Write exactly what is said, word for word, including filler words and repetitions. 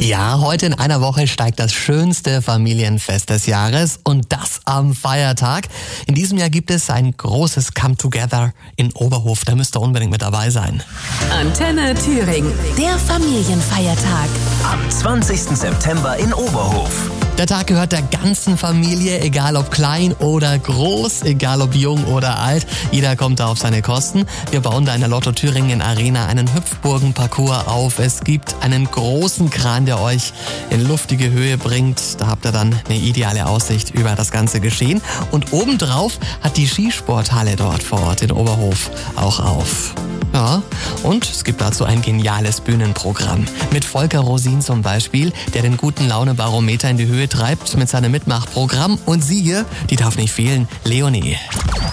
Ja, heute in einer Woche steigt das schönste Familienfest des Jahres und das am Feiertag. In diesem Jahr gibt es ein großes Come-Together in Oberhof. Da müsst ihr unbedingt mit dabei sein. Antenne Thüringen, der Familienfeiertag. Am zwanzigsten September in Oberhof. Der Tag gehört der ganzen Familie, egal ob klein oder groß, egal ob jung oder alt. Jeder kommt da auf seine Kosten. Wir bauen da in der Lotto Thüringen Arena einen Hüpfburgen-Parcours auf. Es gibt einen großen Kran, der euch in luftige Höhe bringt. Da habt ihr dann eine ideale Aussicht über das ganze Geschehen. Und obendrauf hat die Skisporthalle dort vor Ort in Oberhof auch auf. Ja, und es gibt dazu ein geniales Bühnenprogramm. Mit Volker Rosin zum Beispiel, der den guten Laune-Barometer in die Höhe treibt mit seinem Mitmachprogramm. Und sie hier, die darf nicht fehlen, Leonie.